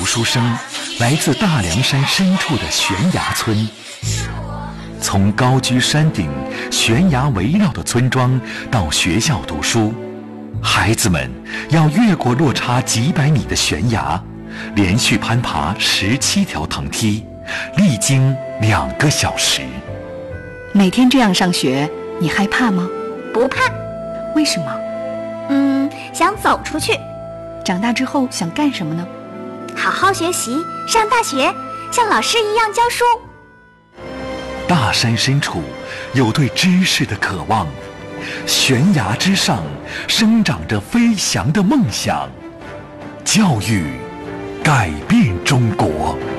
书生来自大凉山深处的悬崖村。从高居山顶、悬崖围绕的村庄到学校读书，孩子们要越过落差几百米的悬崖，连续攀爬17条藤梯，历经2个小时。 每天这样上学，你害怕吗？ 不怕。 为什么？ 想走出去。 长大之后想干什么呢？ 好好学习，上大学，像老师一样教书。 大山深处有对知识的渴望，悬崖之上生长着飞翔的梦想。教育改变中国。